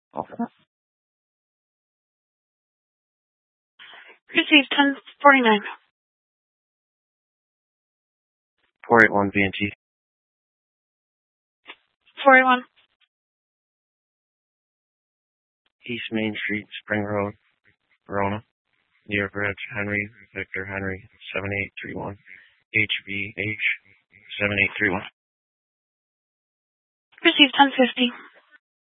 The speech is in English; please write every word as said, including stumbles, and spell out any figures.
Okay. Received ten forty-nine. four eight one B and T. four eighty-one. East Main Street, Spring Road, Verona. New York Reg, Henry, Victor Henry, seven eight three one. H V H, seven eight three one. Received ten fifty.